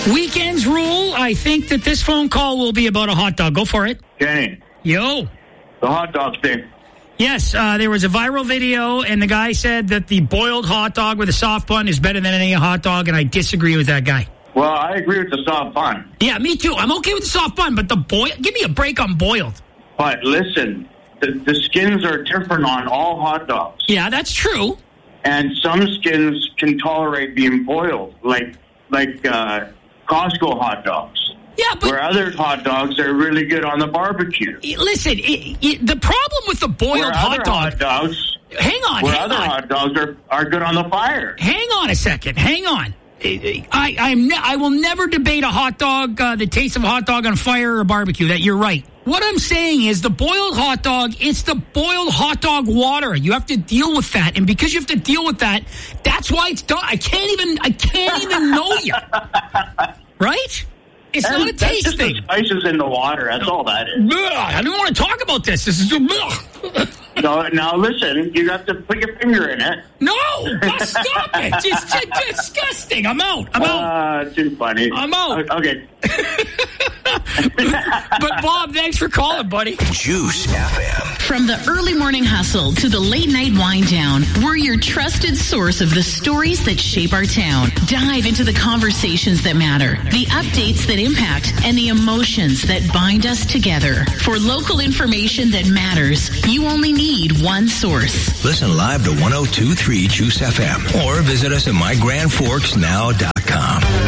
Weekends rule. I think that this phone call will be about a hot dog. Go for it. Kenny, Yo. the hot dog thing. Yes, there was a viral video, and the guy said that the boiled hot dog with a soft bun is better than any hot dog, and I disagree with that guy. Well, I agree with the soft bun. Yeah, me too. I'm okay with the soft bun, but give me a break on boiled. But listen, the skins are different on all hot dogs. Yeah, that's true. And some skins can tolerate being boiled, like Costco hot dogs. Yeah, but where other hot dogs are really good on the barbecue. Listen, the problem with the boiled hot dogs. Hang on. Hot dogs are good on the fire. Hang on a second. Hang on. I will never debate a hot dog, the taste of a hot dog on fire or barbecue. That you're right. What I'm saying is the boiled hot dog, it's the boiled hot dog water. You have to deal with that. And because you have to deal with that, that's why it's done. I can't even know you. Right? It's not a taste just thing. The spices in the water. That's all that is. I don't want to talk about this. This is No, now listen. You have to put your finger in it. No, stop it! It's disgusting. I'm out. Too funny. I'm out. Okay. But Bob, thanks for calling, buddy. Juice FM. From the early morning hustle to the late night wind down, we're your trusted source of the stories that shape our town. Dive into the conversations that matter, the updates that impact, and the emotions that bind us together. For local information that matters, you only need one source. Listen live to 102.3 Juice FM or visit us at mygrandforksnow.com.